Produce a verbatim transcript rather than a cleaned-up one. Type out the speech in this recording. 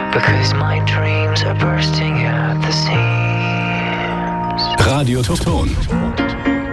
because my dreams are bursting at the seams. Radio Toton.